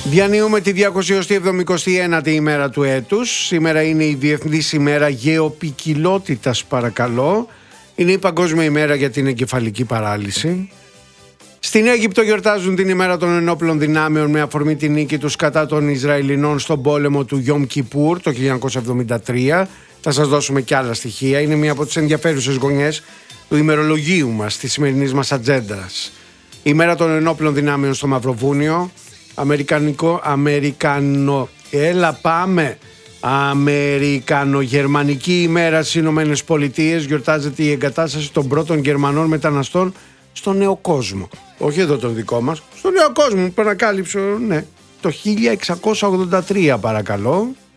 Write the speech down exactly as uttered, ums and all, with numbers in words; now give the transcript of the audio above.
Διανύουμε τη διακόσια εβδομηκοστή ένατη ημέρα του έτους. Σήμερα είναι η Διεθνής ημέρα γεωπικιλότητας, παρακαλώ. Είναι η Παγκόσμια ημέρα για την εγκεφαλική παράλυση. Στην Αίγυπτο γιορτάζουν την ημέρα των ενόπλων δυνάμεων με αφορμή την νίκη τους κατά των Ισραηλινών στον πόλεμο του Γιόμ Κιπούρ το χίλια εννιακόσια εβδομήντα τρία. Θα σας δώσουμε και άλλα στοιχεία. Είναι μία από τις ενδιαφέρουσες γωνιές του ημερολογίου μας, της σημερινής μας ατζέντας. Η ημέρα των ενόπλων δυνάμεων στο Μαυροβούνιο. Αμερικανικό, Αμερικανο, έλα πάμε, Αμερικανο-Γερμανική ημέρα στις Ηνωμένες Πολιτείες. Γιορτάζεται η εγκατάσταση των πρώτων Γερμανών μεταναστών στον νέο κόσμο. Όχι εδώ τον δικό μας, στον νέο κόσμο που ανακάλυψε, ναι, το χίλια εξακόσια ογδόντα τρία, παρακαλώ.